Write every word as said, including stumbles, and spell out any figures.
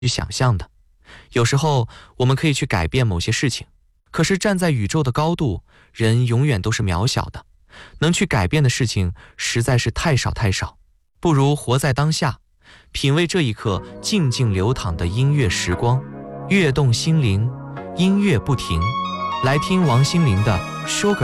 去想象的。有时候我们可以去改变某些事情，可是站在宇宙的高度，人永远都是渺小的，能去改变的事情实在是太少太少。不如活在当下，品味这一刻静静流淌的音乐时光，悦动心灵，音乐不停。来听王心凌的《说个